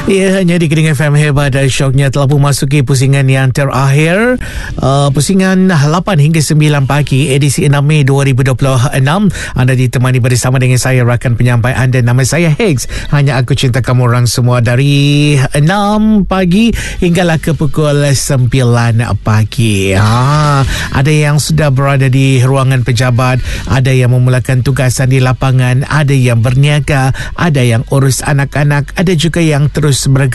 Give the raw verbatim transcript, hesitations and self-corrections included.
Ya, hanya di Keding F M Hebat dan syoknya telah memasuki pusingan yang terakhir. Uh, pusingan lapan hingga sembilan pagi, edisi enam Mei dua ribu dua puluh enam. Anda ditemani bersama dengan saya, rakan penyampai anda. Nama saya Higgs. Hanya aku cinta kamu orang semua dari enam pagi hinggalah ke pukul sembilan pagi. Ha, ada yang sudah berada di ruangan pejabat, ada yang memulakan tugasan di lapangan, ada yang berniaga, ada yang urus anak-anak, ada juga yang terus bergerak